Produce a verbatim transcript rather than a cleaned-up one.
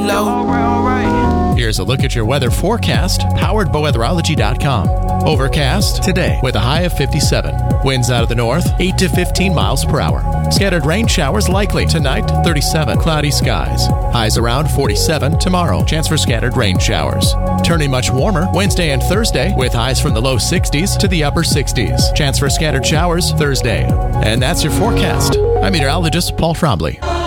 low. Here's a look at your weather forecast, powered by weatherology dot com. Overcast today with a high of fifty-seven. Winds out of the north, eight to fifteen miles per hour. Scattered rain showers likely tonight, thirty-seven. Cloudy skies. Highs around forty-seven tomorrow. Chance for scattered rain showers. Turning much warmer Wednesday and Thursday with highs from the low sixties to the upper sixties. Chance for scattered showers Thursday. And that's your forecast. I'm meteorologist Paul Frombley.